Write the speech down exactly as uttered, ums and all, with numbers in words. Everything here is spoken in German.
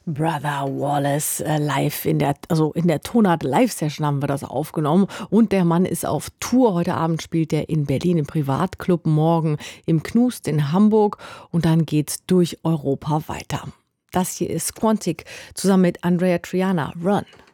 Brother Wallace äh, live in der, also in der Tonart Live-Session haben wir das aufgenommen. Und der Mann ist auf Tour. Heute Abend spielt er in Berlin im Privatclub, morgen im Knust in Hamburg und dann geht's durch Europa weiter. Das hier ist Quantic zusammen mit Andrea Triana. Run.